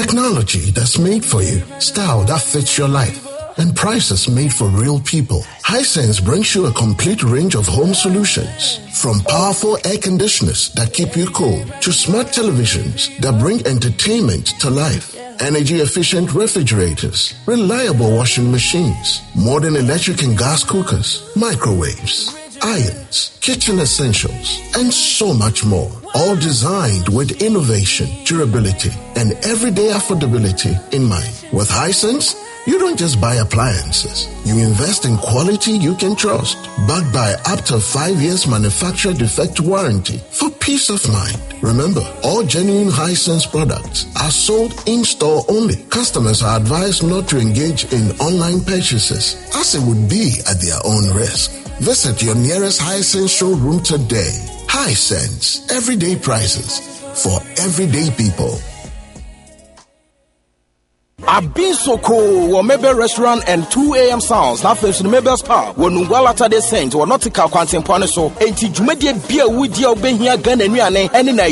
Technology that's made for you, style that fits your life, and prices made for real people. Hisense brings you a complete range of home solutions. From powerful air conditioners that keep you cool to smart televisions that bring entertainment to life. Energy-efficient refrigerators, reliable washing machines, modern electric and gas cookers, microwaves, irons, kitchen essentials, and so much more. All designed with innovation, durability, and everyday affordability in mind. With Hisense, you don't just buy appliances. You invest in quality you can trust, backed by up to 5 years manufacturer defect warranty for peace of mind. Remember, all genuine Hisense products are sold in-store only. Customers are advised not to engage in online purchases, as it would be at their own risk. Visit your nearest Hisense showroom today. Hisense, everyday prices for everyday people. I've been so cool. Mebel Restaurant and 2 a.m. sounds. Now first in Mebel's Spa. When Nungwala Tade Saint or Nautica Quantum Poniso. 80 Jumedi Beer with your Ben here gun and